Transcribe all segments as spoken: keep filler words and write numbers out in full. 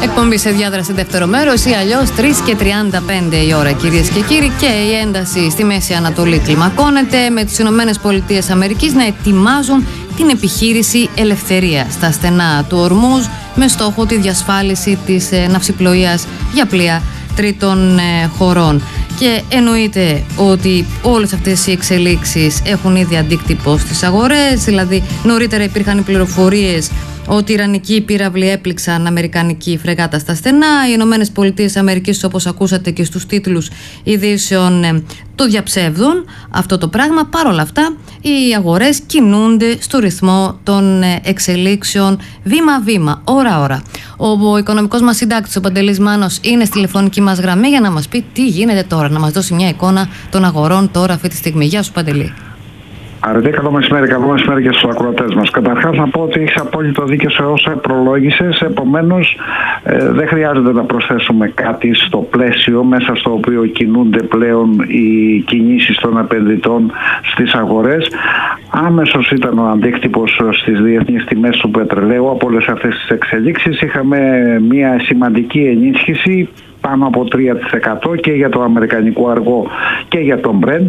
Εκπομπή σε διάδραση δεύτερο μέρος ή αλλιώς τρεις και τριάντα πέντε η ώρα, κυρίες και κύριοι, και η ένταση στη Μέση Ανατολή κλιμακώνεται, με τις Ηνωμένες Πολιτείες Αμερικής να ετοιμάζουν την επιχείρηση Ελευθερία στα στενά του Ορμούζ, με στόχο τη διασφάλιση της ναυσιπλοείας για πλοία τρίτων χωρών. Και εννοείται ότι όλες αυτές οι εξελίξεις έχουν ήδη αντίκτυπο στις αγορές. Δηλαδή, νωρίτερα υπήρχαν οι πληροφορίες ότι οι Ιρανικοί πύραυλοι έπληξαν αμερικανική φρεγάτα στα στενά. Οι Ηνωμένες Πολιτείες Αμερικής, όπως ακούσατε και στους τίτλους ειδήσεων, το διαψεύδουν αυτό το πράγμα. Παρ' όλα αυτά, οι αγορές κινούνται στο ρυθμό των εξελίξεων βήμα-βήμα, ώρα-ώρα. Ο οικονομικός μας συντάκτης, ο Παντελής Μάνος, είναι στη τηλεφωνική μας γραμμή για να μας πει τι γίνεται τώρα, να μας δώσει μια εικόνα των αγορών τώρα αυτή τη στιγμή. Γεια σου, Παντελή. Αρετή, καλό μεσημέρι, καλό μεσημέρι και στους ακροατές μας. Καταρχάς να πω ότι έχεις απόλυτο δίκιο σε όσα προλόγησες, επομένως ε, δεν χρειάζεται να προσθέσουμε κάτι στο πλαίσιο μέσα στο οποίο κινούνται πλέον οι κινήσεις των επενδυτών στις αγορές. Άμεσος ήταν ο αντίκτυπος στις διεθνείς τιμές του πετρελαίου από όλες αυτές τις εξελίξεις. Είχαμε μια σημαντική ενίσχυση πάνω από τρία τοις εκατό και για το αμερικανικό αργό και για τον Brent.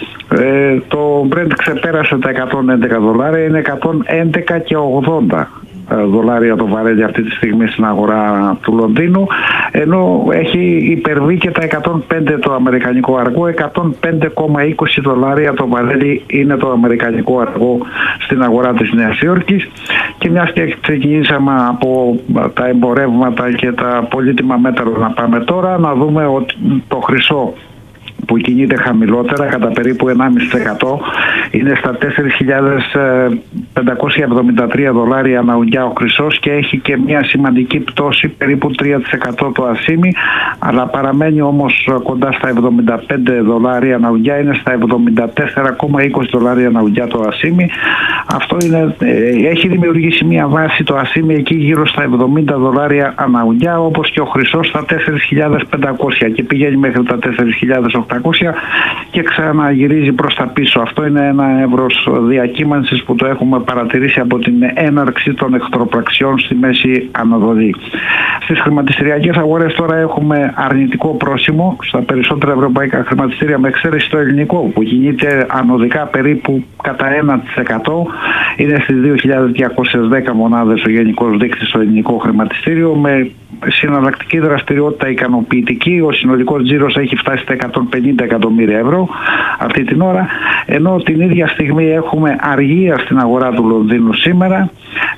Ε, το Brent ξεπέρασε τα εκατόν έντεκα δολάρια, είναι εκατόν έντεκα και ογδόντα δολάρια το βαρέλι αυτή τη στιγμή στην αγορά του Λονδίνου, ενώ έχει υπερβεί και τα εκατόν πέντε το αμερικανικό αργό. Εκατόν πέντε κόμμα είκοσι δολάρια το βαρέλι είναι το αμερικανικό αργό στην αγορά της Νέας Υόρκης. Και μιας και ξεκινήσαμε από τα εμπορεύματα και τα πολύτιμα μέτρα, να πάμε τώρα να δούμε ότι το χρυσό, που κινείται χαμηλότερα κατά περίπου ενάμιση τοις εκατό, είναι στα τέσσερις χιλιάδες πεντακόσια εβδομήντα τρία δολάρια ανά ουγγιά ο χρυσός και έχει και μια σημαντική πτώση περίπου τρία τοις εκατό το ασίμι, αλλά παραμένει όμως κοντά στα εβδομήντα πέντε δολάρια ανά ουγγιά, είναι στα εβδομήντα τέσσερα κόμμα είκοσι δολάρια ανά ουγγιά το ασίμι. Αυτό είναι, έχει δημιουργήσει μια βάση το ασίμι εκεί γύρω στα εβδομήντα δολάρια ανά ουγγιά, όπως και ο χρυσός στα τέσσερις χιλιάδες πεντακόσια και πηγαίνει μέχρι τα τέσσερις χιλιάδες οκτακόσια και ξαναγυρίζει προς τα πίσω. Αυτό είναι ένα εύρος διακύμανσης που το έχουμε παρατηρήσει από την έναρξη των εχθροπραξιών στη Μέση Ανατολή. Στις χρηματιστηριακές αγορές τώρα έχουμε αρνητικό πρόσημο στα περισσότερα ευρωπαϊκά χρηματιστήρια, με εξαίρεση το ελληνικό που κινείται ανωδικά περίπου κατά ένα τοις εκατό. Είναι στις δύο χιλιάδες διακόσιες δέκα μονάδες ο γενικός δείκτης στο ελληνικό χρηματιστήριο, με συναλλακτική δραστηριότητα ικανοποιητική. Ο συνολικός τζίρος έχει φτάσει στα εκατόν πενήντα εκατομμύρια ευρώ αυτή την ώρα, ενώ την ίδια στιγμή έχουμε αργία στην αγορά του Λονδίνου σήμερα,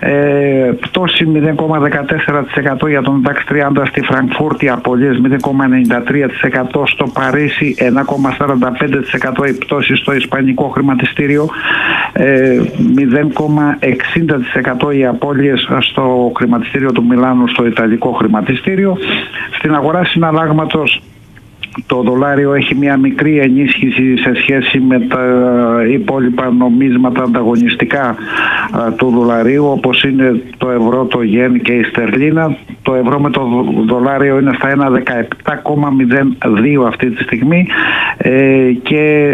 ε, πτώση μηδέν κόμμα δεκατέσσερα τοις εκατό για τον νταξ τριάντα στη Φραγκφούρτη, απολύες μηδέν κόμμα ενενήντα τρία τοις εκατό στο Παρίσι, ένα κόμμα σαράντα πέντε τοις εκατό η πτώση στο Ισπανικό χρηματιστήριο, ε, μηδέν κόμμα εξήντα τοις εκατό οι απώλειες στο χρηματιστήριο του Μιλάνου, στο Ιταλικό χρηματιστήριο. Στην αγορά συναλλάγματος το δολάριο έχει μια μικρή ενίσχυση σε σχέση με τα υπόλοιπα νομίσματα ανταγωνιστικά του δολαρίου, όπως είναι το ευρώ, το γεν και η στερλίνα. Το ευρώ με το δολάριο είναι στα ένα κόμμα δεκαεπτά κόμμα μηδέν δύο αυτή τη στιγμή ε, και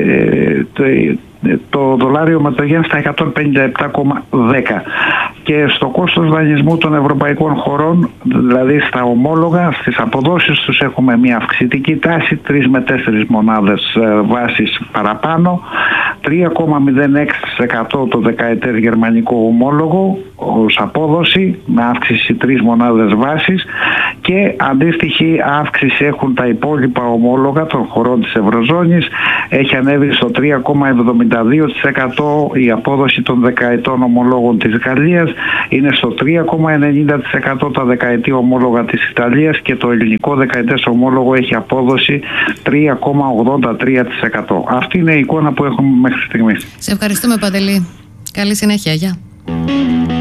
ε, το δολάριο με το γεν στα εκατόν πενήντα επτά κόμμα δέκα. Και στο κόστος δανεισμού των ευρωπαϊκών χωρών, δηλαδή στα ομόλογα, στις αποδόσεις τους έχουμε μια αυξητική τάση, τρεις με τέσσερις μονάδες βάσης παραπάνω, τρία κόμμα μηδέν έξι τοις εκατό το δεκαετές γερμανικό ομόλογο ως απόδοση, με αύξηση τρεις μονάδες βάσης, και αντίστοιχη αύξηση έχουν τα υπόλοιπα ομόλογα των χωρών της Ευρωζώνης. Έχει ανέβει στο τρία κόμμα εβδομήντα δύο τοις εκατό η απόδοση των δεκαετών ομολόγων της Γαλλίας, είναι στο τρία κόμμα ενενήντα τοις εκατό τα δεκαετή ομόλογα της Ιταλίας και το ελληνικό δεκαετές ομόλογο έχει απόδοση τρία κόμμα ογδόντα τρία τοις εκατό. Αυτή είναι η εικόνα που έχουμε μέχρι στιγμής. Σε ευχαριστούμε, Παντελή. Καλή συνέχεια. Γεια.